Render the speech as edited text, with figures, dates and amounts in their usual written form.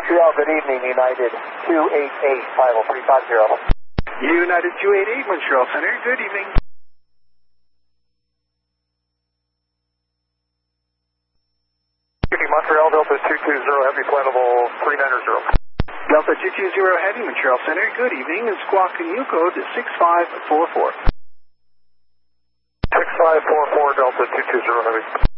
Montreal, good evening, United 288-50350. United 288, Montreal Center, good evening. Montreal, Delta 220, Heavy, flight level 390. Delta 220 Heavy, Montreal Center, good evening, and squawk new code 6544. 6544, Delta 220 Heavy.